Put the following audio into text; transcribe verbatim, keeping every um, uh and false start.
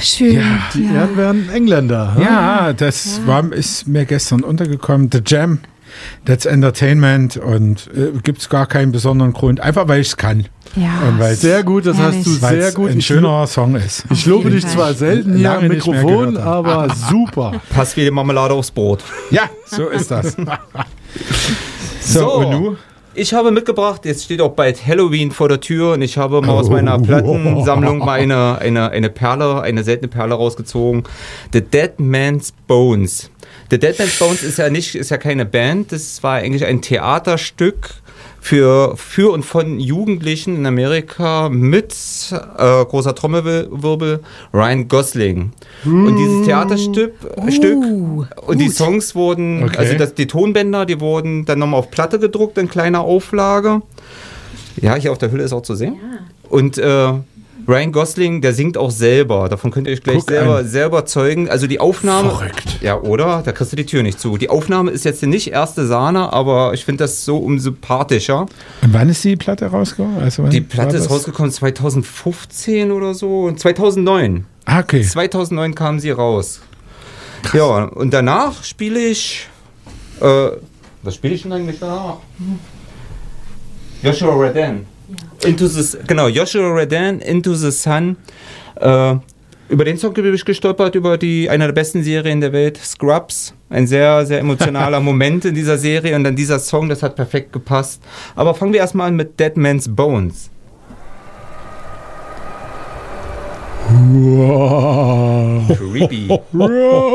schön. Ja, Die ja. Ehren werden Engländer. Ja, das ja. War, ist mir gestern untergekommen. The Jam, that's Entertainment und äh, gibt es gar keinen besonderen Grund. Einfach, weil ich es kann. Ja, sehr gut, das herrlich. hast du sehr gut. Ein ich schöner Song ist. Ich lobe dich Fall. zwar selten hier Lange am nicht mehr Mikrofon, gehört habe. aber super. Passt wie die Marmelade aufs Brot. Ja, so ist das. so, So. und nu? Ich habe mitgebracht, jetzt steht auch bald Halloween vor der Tür und ich habe mal aus meiner Plattensammlung mal eine, eine, eine Perle, eine seltene Perle rausgezogen. The Dead Man's Bones. The Dead Man's Bones ist ja nicht, ist ja keine Band, das war eigentlich ein Theaterstück für, für und von Jugendlichen in Amerika mit äh, großer Trommelwirbel Ryan Gosling. Und dieses Theaterstück Uh, Stück, und die Songs wurden, Okay. also das, die Tonbänder, die wurden dann nochmal auf Platte gedruckt in kleiner Auflage. Ja, hier auf der Hülle ist auch zu sehen. Und äh, Ryan Gosling, der singt auch selber. Davon könnt ihr euch gleich Guck selber, an. selber zeugen. Also die Aufnahme... Verrückt. Ja, oder? Da kriegst du die Tür nicht zu. Die Aufnahme ist jetzt nicht erste Sahne, aber ich finde das so unsympathischer. Und wann ist die Platte rausgekommen? Also wann Die war Platte ist das? rausgekommen zwanzig fünfzehn oder so. zweitausendneun. Ah, okay. zweitausendneun kam sie raus. Ja, und danach spiele ich... Äh, was spiele ich denn eigentlich danach? Joshua Radin. Into the, genau, Joshua Radin, Into the Sun. Äh, über den Song bin ich gestolpert, über die, eine der besten Serien der Welt, Scrubs. Ein sehr, sehr emotionaler Moment in dieser Serie und dann dieser Song, das hat perfekt gepasst. Aber fangen wir erstmal an mit Dead Man's Bones. Wow. Creepy.